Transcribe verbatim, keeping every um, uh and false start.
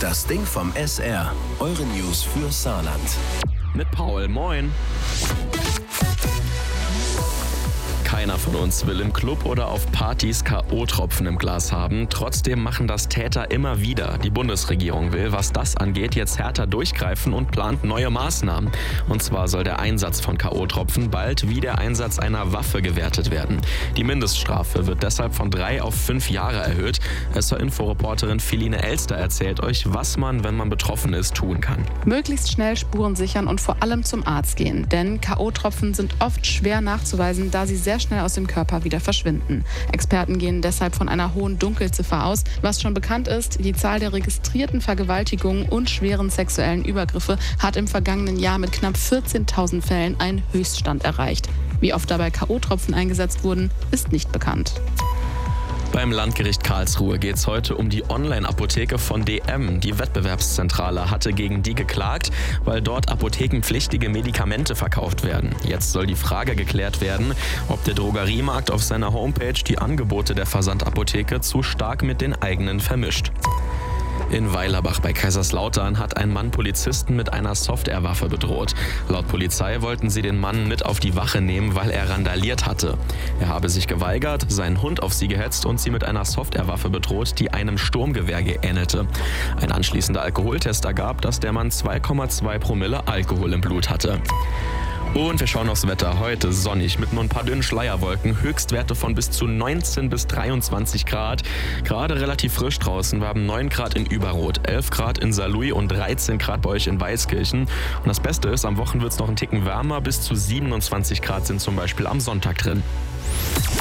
Das Ding vom S R. Eure News für Saarland. Mit Paul, moin. Keiner von uns will im Club oder auf Partys K O-Tropfen im Glas haben. Trotzdem machen das Täter immer wieder. Die Bundesregierung will, was das angeht, jetzt härter durchgreifen und plant neue Maßnahmen. Und zwar soll der Einsatz von K O-Tropfen bald wie der Einsatz einer Waffe gewertet werden. Die Mindeststrafe wird deshalb von drei auf fünf Jahre erhöht. S R-Inforeporterin Feline Elster erzählt euch, was man, wenn man betroffen ist, tun kann. Möglichst schnell Spuren sichern und vor allem zum Arzt gehen. Denn K O-Tropfen sind oft schwer nachzuweisen, da sie sehr schnell aus dem Körper wieder verschwinden. Experten gehen deshalb von einer hohen Dunkelziffer aus. Was schon bekannt ist, die Zahl der registrierten Vergewaltigungen und schweren sexuellen Übergriffe hat im vergangenen Jahr mit knapp vierzehntausend Fällen einen Höchststand erreicht. Wie oft dabei K O-Tropfen eingesetzt wurden, ist nicht bekannt. Beim Landgericht Karlsruhe geht es heute um die Online-Apotheke von D M. Die Wettbewerbszentrale hatte gegen die geklagt, weil dort apothekenpflichtige Medikamente verkauft werden. Jetzt soll die Frage geklärt werden, ob der Drogeriemarkt auf seiner Homepage die Angebote der Versandapotheke zu stark mit den eigenen vermischt. In Weilerbach bei Kaiserslautern hat ein Mann Polizisten mit einer Softwarewaffe bedroht. Laut Polizei wollten sie den Mann mit auf die Wache nehmen, weil er randaliert hatte. Er habe sich geweigert, seinen Hund auf sie gehetzt und sie mit einer Softwarewaffe bedroht, die einem Sturmgewehr ähnelte. Ein anschließender Alkoholtest ergab, dass der Mann zwei Komma zwei Promille Alkohol im Blut hatte. Und wir schauen aufs Wetter. Heute sonnig mit nur ein paar dünnen Schleierwolken. Höchstwerte von bis zu neunzehn bis dreiundzwanzig Grad. Gerade relativ frisch draußen. Wir haben neun Grad in Überrot, elf Grad in Saarlouis und dreizehn Grad bei euch in Weißkirchen. Und das Beste ist, am Wochenende wird es noch einen Ticken wärmer. Bis zu siebenundzwanzig Grad sind zum Beispiel am Sonntag drin.